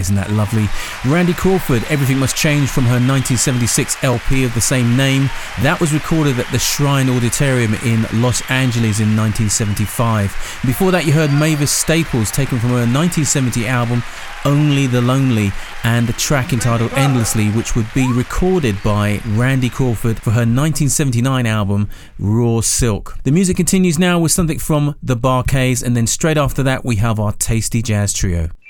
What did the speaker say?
isn't that lovely? Randy Crawford, Everything Must Change, from her 1976 LP of the same name. That was recorded at the Shrine Auditorium in Los Angeles in 1975. Before that, you heard Mavis Staples, taken from her 1970 album Only the Lonely, and the track entitled Endlessly, which would be recorded by Randy Crawford for her 1979 album Raw Silk. The music continues now with something from the Bar-Kays, and then straight after that we have our Tasty Jazz Trio.